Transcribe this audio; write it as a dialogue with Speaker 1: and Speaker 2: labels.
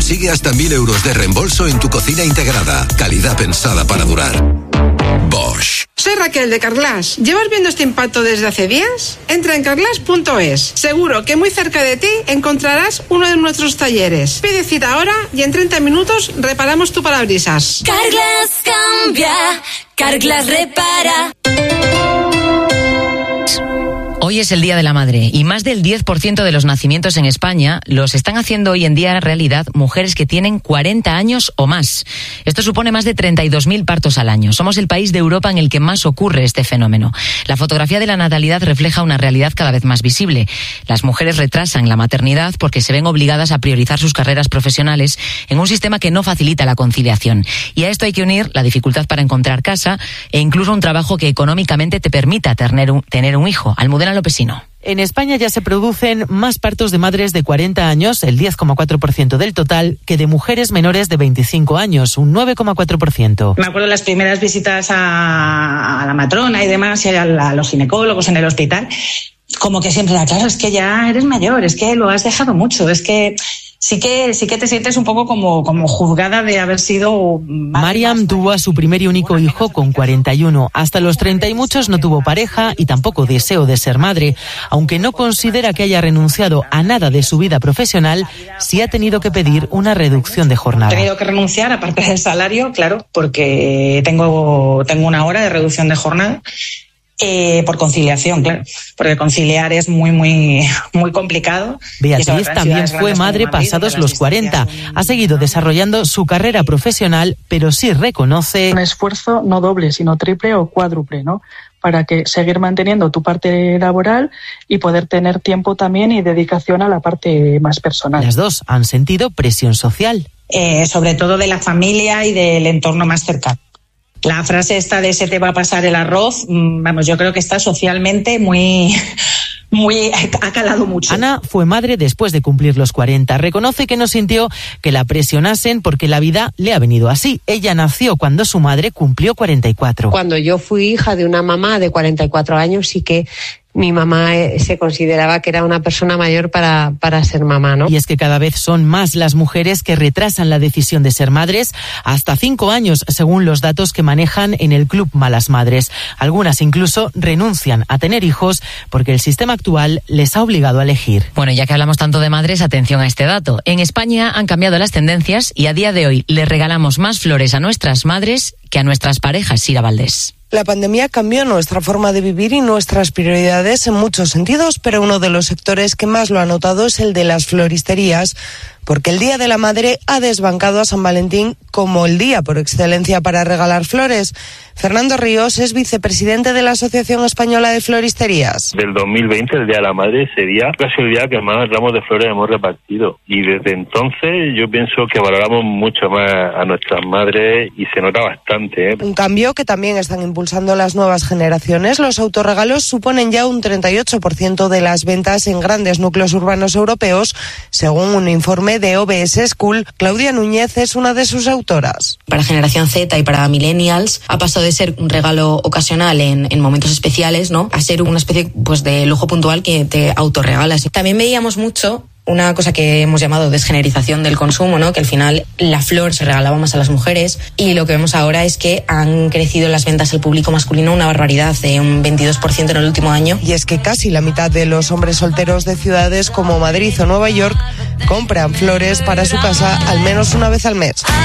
Speaker 1: consigue hasta 1.000 euros de reembolso en tu cocina integrada. Calidad pensada para durar. Bosch.
Speaker 2: Soy Raquel de Carglass. ¿Llevas viendo este impacto desde hace días? Entra en carglass.es. Seguro que muy cerca de ti encontrarás uno de nuestros talleres. Pide cita ahora y en 30 minutos reparamos tu parabrisas.
Speaker 3: Carglass cambia, Carglass repara.
Speaker 4: Hoy es el Día de la Madre y más del 10% de los nacimientos en España los están haciendo hoy en día realidad mujeres que tienen 40 años o más. Esto supone más de 32.000 partos al año. Somos el país de Europa en el que más ocurre este fenómeno. La fotografía de la natalidad refleja una realidad cada vez más visible. Las mujeres retrasan la maternidad porque se ven obligadas a priorizar sus carreras profesionales en un sistema que no facilita la conciliación. Y a esto hay que unir la dificultad para encontrar casa e incluso un trabajo que económicamente te permita tener un hijo. Almudena Lopesino.
Speaker 5: En España ya se producen más partos de madres de 40 años, el 10,4% del total, que de mujeres menores de 25 años, un 9,4%.
Speaker 6: Me acuerdo de las primeras visitas a la matrona y demás, y a los ginecólogos en el hospital, como que siempre era, claro, es que ya eres mayor, es que lo has dejado mucho, es que sí que te sientes un poco como juzgada de haber sido...
Speaker 5: Mariam tuvo a su primer y único hijo con 41. Hasta los 30 y muchos no tuvo pareja y tampoco deseo de ser madre. Aunque no considera que haya renunciado a nada de su vida profesional, sí ha tenido que pedir una reducción de jornada.
Speaker 6: He tenido que renunciar, aparte del salario, claro, porque tengo una hora de reducción de jornada. Por conciliación, claro, porque conciliar es muy, muy, muy complicado.
Speaker 5: Beatriz también fue madre pasados los 40. Ha seguido desarrollando su carrera profesional, pero sí reconoce...
Speaker 7: Un esfuerzo no doble, sino triple o cuádruple, ¿no? Para que seguir manteniendo tu parte laboral y poder tener tiempo también y dedicación a la parte más personal.
Speaker 5: Las dos han sentido presión social.
Speaker 6: Sobre todo de la familia y del entorno más cercano. La frase esta de se te va a pasar el arroz, vamos, yo creo que está socialmente ha calado mucho.
Speaker 5: Ana fue madre después de cumplir los 40. Reconoce que no sintió que la presionasen porque la vida le ha venido así. Ella nació cuando su madre cumplió 44.
Speaker 8: Cuando yo fui hija de una mamá de 44 años, sí que mi mamá se consideraba que era una persona mayor para ser mamá, ¿no?
Speaker 5: Y es que cada vez son más las mujeres que retrasan la decisión de ser madres, hasta 5 años, según los datos que manejan en el Club Malas Madres. Algunas incluso renuncian a tener hijos porque el sistema actual les ha obligado a elegir.
Speaker 4: Bueno, ya que hablamos tanto de madres, atención a este dato. En España han cambiado las tendencias y a día de hoy le regalamos más flores a nuestras madres que a nuestras parejas, Sira Valdés.
Speaker 9: La pandemia cambió nuestra forma de vivir y nuestras prioridades en muchos sentidos, pero uno de los sectores que más lo ha notado es el de las floristerías, porque el Día de la Madre ha desbancado a San Valentín como el día por excelencia para regalar flores. Fernando Ríos es vicepresidente de la Asociación Española de Floristerías.
Speaker 10: Del 2020, el Día de la Madre, sería casi el día que más ramos de flores hemos repartido. Y desde entonces yo pienso que valoramos mucho más a nuestras madres y se nota bastante.
Speaker 9: Un cambio que también están impulsando las nuevas generaciones. Los autorregalos suponen ya un 38% de las ventas en grandes núcleos urbanos europeos, según un informe de OBS School. Claudia Núñez es una de sus autoras.
Speaker 11: Para generación Z y para millennials ha pasado de ser un regalo ocasional en momentos especiales, ¿no?, a ser una especie pues de lujo puntual que te autorregalas. También veíamos mucho una cosa que hemos llamado desgenerización del consumo, ¿no?, que al final la flor se regalaba más a las mujeres, y lo que vemos ahora es que han crecido las ventas al público masculino una barbaridad, de un 22% en el último año.
Speaker 9: Y es que casi la mitad de los hombres solteros de ciudades como Madrid o Nueva York compran flores para su casa al menos una vez al mes.